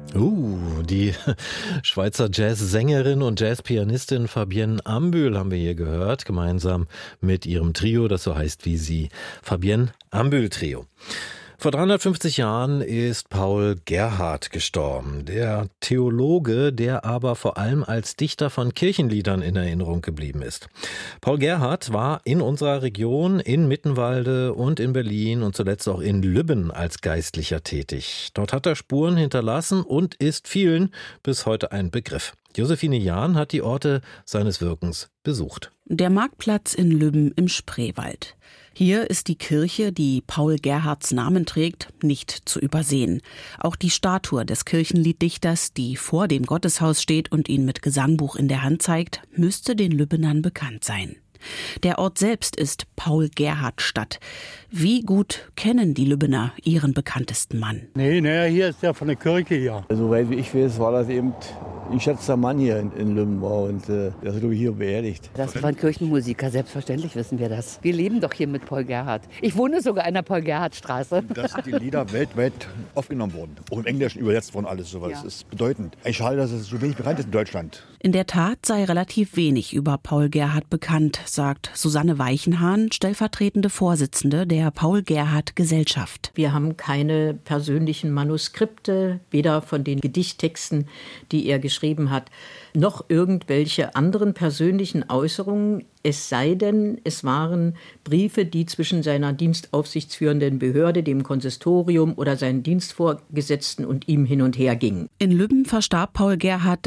Die Schweizer Jazzsängerin und Jazzpianistin Fabienne Ambühl haben wir hier gehört, gemeinsam mit ihrem Trio, das so heißt wie sie, Fabienne Ambühl Trio. Vor 350 Jahren ist Paul Gerhardt gestorben, der Theologe, der aber vor allem als Dichter von Kirchenliedern in Erinnerung geblieben ist. Paul Gerhardt war in unserer Region, in Mittenwalde und in Berlin und zuletzt auch in Lübben als Geistlicher tätig. Dort hat er Spuren hinterlassen und ist vielen bis heute ein Begriff. Josephine Jahn hat die Orte seines Wirkens besucht. Der Marktplatz in Lübben im Spreewald. Hier ist die Kirche, die Paul Gerhardts Namen trägt, nicht zu übersehen. Auch die Statue des Kirchenlieddichters, die vor dem Gotteshaus steht und ihn mit Gesangbuch in der Hand zeigt, müsste den Lübbenern bekannt sein. Der Ort selbst ist Paul-Gerhardt-Stadt. Wie gut kennen die Lübbener ihren bekanntesten Mann? Nee, hier ist der von der Kirche hier. Soweit wie ich weiß, war das eben ein geschätzter Mann hier in Lübben war und der ist, glaube ich, hier beerdigt. Das war ein Kirchenmusiker, selbstverständlich wissen wir das. Wir leben doch hier mit Paul Gerhardt. Ich wohne sogar in der Paul-Gerhardt-Straße. Dass die Lieder weltweit aufgenommen wurden, auch im Englischen übersetzt wurden, alles sowas. Das ist bedeutend. Eigentlich schade, dass es so wenig bekannt ist in Deutschland. In der Tat sei relativ wenig über Paul Gerhardt bekannt, sagt Susanne Weichenhahn, stellvertretende Vorsitzende der Paul-Gerhardt-Gesellschaft. Wir haben keine persönlichen Manuskripte, weder von den Gedichttexten, die er geschrieben hat, noch irgendwelche anderen persönlichen Äußerungen. Es sei denn, es waren Briefe, die zwischen seiner dienstaufsichtsführenden Behörde, dem Konsistorium oder seinen Dienstvorgesetzten und ihm hin und her gingen. In Lübben verstarb Paul Gerhardt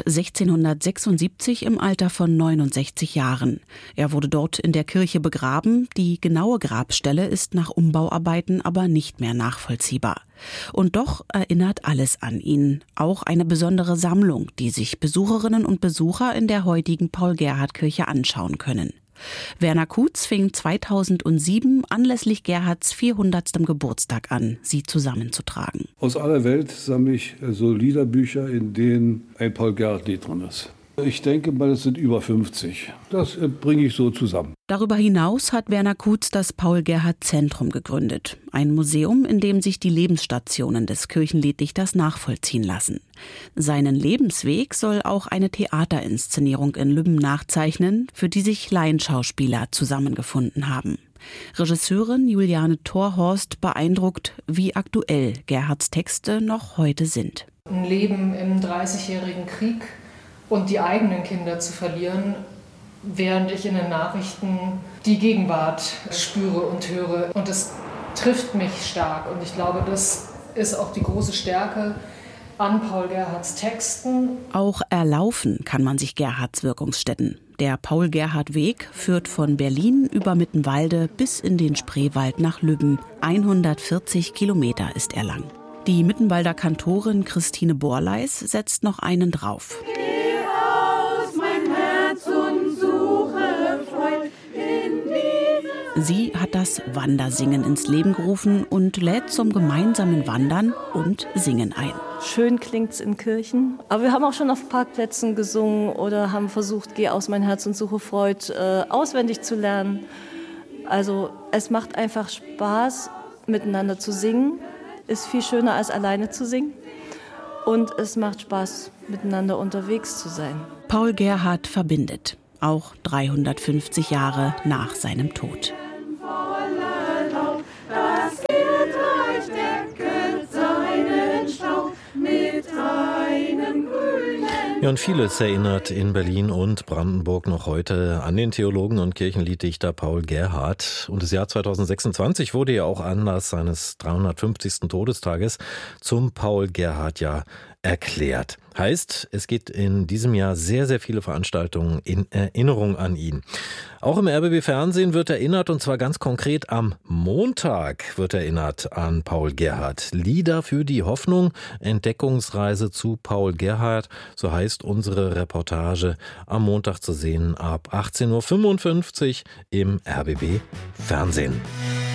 1676 im Alter von 69 Jahren. Er wurde dort in der Kirche begraben. Die genaue Grabstelle ist nach Umbauarbeiten aber nicht mehr nachvollziehbar. Und doch erinnert alles an ihn. Auch eine besondere Sammlung, die sich Besucherinnen und Besucher in der heutigen Paul-Gerhardt-Kirche anschauen können. Werner Kutz fing 2007 anlässlich Gerhardts 400. Geburtstag an, sie zusammenzutragen. Aus aller Welt sammle ich so Liederbücher, in denen ein Paul Gerhardt-Lied drin ist. Ich denke mal, es sind über 50. Das bringe ich so zusammen. Darüber hinaus hat Werner Kutz das Paul-Gerhardt-Zentrum gegründet. Ein Museum, in dem sich die Lebensstationen des Kirchenlieddichters nachvollziehen lassen. Seinen Lebensweg soll auch eine Theaterinszenierung in Lübben nachzeichnen, für die sich Laienschauspieler zusammengefunden haben. Regisseurin Juliane Thorhorst beeindruckt, wie aktuell Gerhardts Texte noch heute sind. Ein Leben im 30-jährigen Krieg und die eigenen Kinder zu verlieren, während ich in den Nachrichten die Gegenwart spüre und höre. Und das trifft mich stark. Und ich glaube, das ist auch die große Stärke an Paul Gerhardts Texten. Auch erlaufen kann man sich Gerhardts Wirkungsstätten. Der Paul-Gerhardt-Weg führt von Berlin über Mittenwalde bis in den Spreewald nach Lübben. 140 Kilometer ist er lang. Die Mittenwalder Kantorin Christine Borleis setzt noch einen drauf. Sie hat das Wandersingen ins Leben gerufen und lädt zum gemeinsamen Wandern und Singen ein. Schön klingt's in Kirchen, aber wir haben auch schon auf Parkplätzen gesungen oder haben versucht, Geh aus mein Herz und suche Freud auswendig zu lernen. Also es macht einfach Spaß, miteinander zu singen. Ist viel schöner als alleine zu singen. Und es macht Spaß, miteinander unterwegs zu sein. Paul Gerhardt verbindet, auch 350 Jahre nach seinem Tod. Ja, und vieles erinnert in Berlin und Brandenburg noch heute an den Theologen und Kirchenlieddichter Paul Gerhardt. Und das Jahr 2026 wurde ja auch Anlass seines 350. Todestages zum Paul-Gerhardt-Jahr erklärt. Heißt, es geht in diesem Jahr sehr, sehr viele Veranstaltungen in Erinnerung an ihn. Auch im RBB Fernsehen wird erinnert, und zwar ganz konkret am Montag wird erinnert an Paul Gerhardt. Lieder für die Hoffnung, Entdeckungsreise zu Paul Gerhardt, so heißt unsere Reportage, am Montag zu sehen ab 18:55 Uhr im RBB Fernsehen.